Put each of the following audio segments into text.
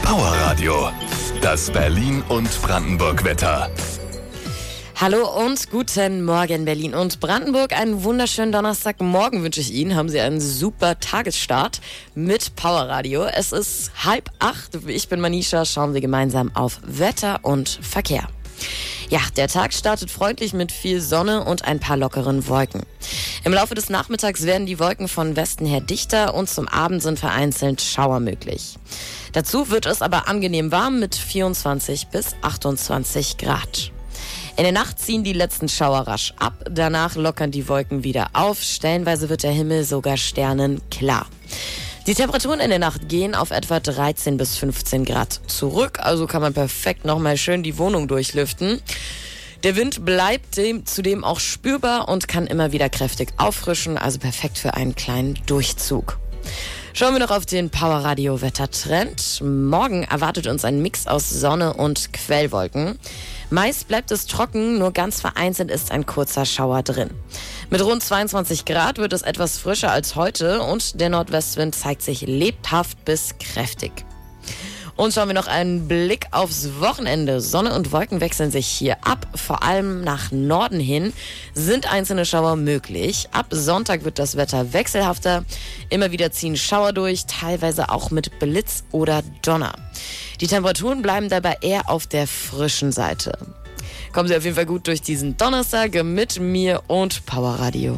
Powerradio, das Berlin- und Brandenburg-Wetter. Hallo und guten Morgen Berlin und Brandenburg. Einen wunderschönen Donnerstagmorgen wünsche ich Ihnen. Haben Sie einen super Tagesstart mit Powerradio. Es ist 7:30. Ich bin Manisha. Schauen wir gemeinsam auf Wetter und Verkehr. Ja, der Tag startet freundlich mit viel Sonne und ein paar lockeren Wolken. Im Laufe des Nachmittags werden die Wolken von Westen her dichter und zum Abend sind vereinzelt Schauer möglich. Dazu wird es aber angenehm warm mit 24 bis 28 Grad. In der Nacht ziehen die letzten Schauer rasch ab, danach lockern die Wolken wieder auf, stellenweise wird der Himmel sogar sternenklar. Die Temperaturen in der Nacht gehen auf etwa 13 bis 15 Grad zurück, also kann man perfekt nochmal schön die Wohnung durchlüften. Der Wind bleibt zudem auch spürbar und kann immer wieder kräftig auffrischen, also perfekt für einen kleinen Durchzug. Schauen wir noch auf den Powerradio-Wettertrend. Morgen erwartet uns ein Mix aus Sonne und Quellwolken. Meist bleibt es trocken, nur ganz vereinzelt ist ein kurzer Schauer drin. Mit rund 22 Grad wird es etwas frischer als heute und der Nordwestwind zeigt sich lebhaft bis kräftig. Und schauen wir noch einen Blick aufs Wochenende. Sonne und Wolken wechseln sich hier ab. Vor allem nach Norden hin sind einzelne Schauer möglich. Ab Sonntag wird das Wetter wechselhafter. Immer wieder ziehen Schauer durch, teilweise auch mit Blitz oder Donner. Die Temperaturen bleiben dabei eher auf der frischen Seite. Kommen Sie auf jeden Fall gut durch diesen Donnerstag mit mir und Powerradio.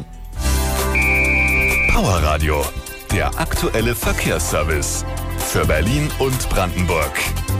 Powerradio, der aktuelle Verkehrsservice für Berlin und Brandenburg.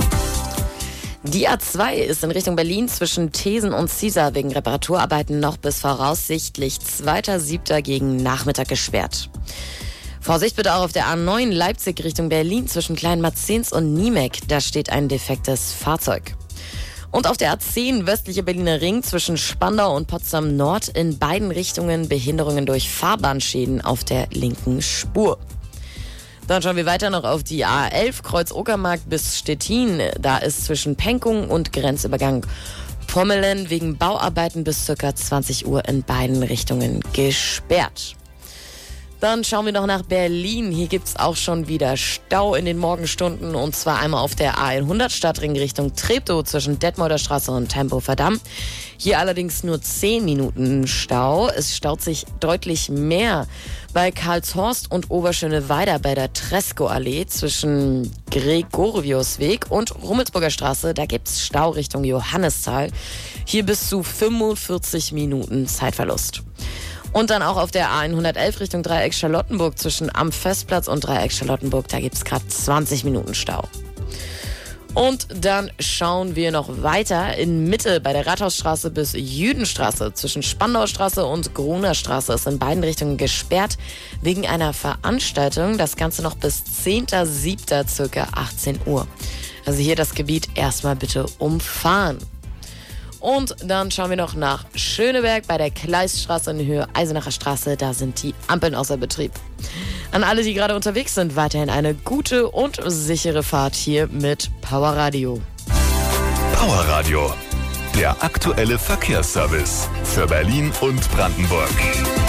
Die A2 ist in Richtung Berlin zwischen Thesen und Ziesar wegen Reparaturarbeiten noch bis voraussichtlich 2.7. gegen Nachmittag gesperrt. Vorsicht bitte auch auf der A9 Leipzig Richtung Berlin zwischen Kleinmarzens und Niemek. Da steht ein defektes Fahrzeug. Und auf der A10 westliche Berliner Ring zwischen Spandau und Potsdam Nord in beiden Richtungen Behinderungen durch Fahrbahnschäden auf der linken Spur. Dann schauen wir weiter noch auf die A11 Kreuz Uckermark bis Stettin. Da ist zwischen Pankow und Grenzübergang Pommelen wegen Bauarbeiten bis ca. 20 Uhr in beiden Richtungen gesperrt. Dann schauen wir noch nach Berlin. Hier gibt's auch schon wieder Stau in den Morgenstunden und zwar einmal auf der A100 Stadtring Richtung Treptow zwischen Detmolder Straße und Tempo-Verdammt. Hier allerdings nur 10 Minuten Stau. Es staut sich deutlich mehr bei Karlshorst und Oberschöneweida bei der Tresco-Allee zwischen Gregoriusweg und Rummelsburger Straße. Da gibt's Stau Richtung Johannisthal. Hier bis zu 45 Minuten Zeitverlust. Und dann auch auf der A111 Richtung Dreieck Charlottenburg zwischen am Festplatz und Dreieck Charlottenburg. Da gibt's gerade 20 Minuten Stau. Und dann schauen wir noch weiter in Mitte bei der Rathausstraße bis Jüdenstraße. Zwischen Spandauer Straße und Gruner Straße ist in beiden Richtungen gesperrt wegen einer Veranstaltung. Das Ganze noch bis 10.07. ca. 18 Uhr. Also hier das Gebiet erstmal bitte umfahren. Und dann schauen wir noch nach Schöneberg bei der Kleiststraße in Höhe Eisenacher Straße. Da sind die Ampeln außer Betrieb. An alle, die gerade unterwegs sind, weiterhin eine gute und sichere Fahrt hier mit Powerradio. Powerradio, der aktuelle Verkehrsservice für Berlin und Brandenburg.